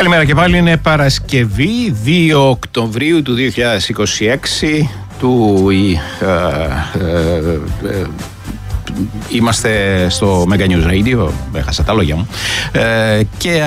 Καλημέρα και πάλι. Είναι Παρασκευή 2 Οκτωβρίου του 2026 είμαστε στο Mega News Radio, έχασα τα λόγια μου, και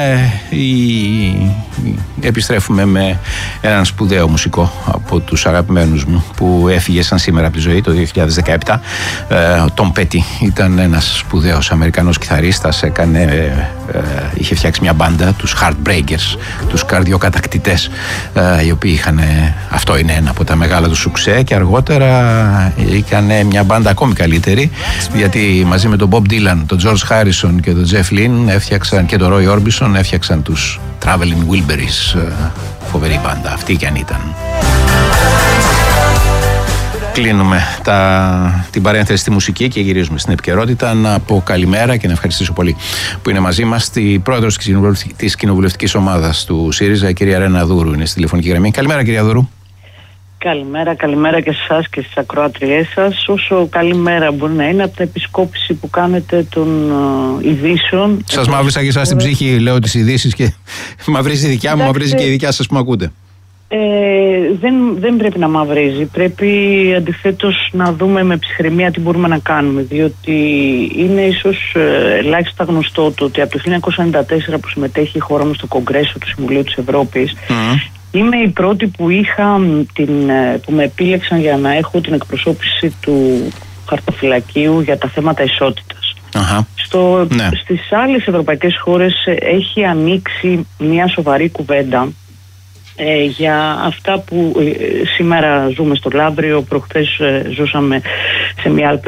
επιστρέφουμε με έναν σπουδαίο μουσικό από τους αγαπημένους μου που έφυγε σαν σήμερα από τη ζωή το 2017. Ο Tom Petty ήταν ένας σπουδαίος Αμερικανός κιθαρίστας, είχε φτιάξει μια μπάντα, τους Heartbreakers, τους καρδιοκατακτητές, οι οποίοι είχαν, αυτό είναι ένα από τα μεγάλα του σουξέ, και αργότερα έκανε μια μπάντα ακόμη καλύτερη, γιατί μαζί με τον Bob Dylan, τον George Harrison και τον Jeff Lynne έφτιαξαν, και τον Roy Orbison, έφτιαξαν τους Traveling Wilburys. Φοβερή μπάντα αυτή κι αν ήταν. Κλείνουμε την παρένθεση στη μουσική και γυρίζουμε στην επικαιρότητα. Να πω καλημέρα και να ευχαριστήσω πολύ που είναι μαζί μας τη πρόεδρος της κοινοβουλευτικής ομάδας του ΣΥΡΙΖΑ, η κυρία Ρένα Δούρου, είναι στη τηλεφωνική γραμμή. Καλημέρα, κυρία Δούρου. Καλημέρα και σε εσάς και στις ακροάτριές σας. Όσο καλημέρα μπορεί να είναι από την επισκόπηση που κάνετε των ειδήσεων. Σας μαύρισα και εσάς την ψυχή, λέω, τις ειδήσεις, και μαυρίζει η δικιά μου, μαυρίζει και η δικιά σας που με ακούτε. Δεν πρέπει να μαυρίζει. Πρέπει αντιθέτως να δούμε με ψυχραιμία τι μπορούμε να κάνουμε. Διότι είναι ίσως ελάχιστα γνωστό το ότι από το 1994 που συμμετέχει η χώρα μου στο Κογκρέσο του Συμβουλίου της Ευρώπης, είμαι η πρώτη που που με επίλεξαν για να έχω την εκπροσώπηση του χαρτοφυλακίου για τα θέματα ισότητας. Στις άλλες ευρωπαϊκές χώρες έχει ανοίξει μια σοβαρή κουβέντα για αυτά που σήμερα ζούμε στο Λαύριο. Προχθές ζούσαμε σε μια άλλη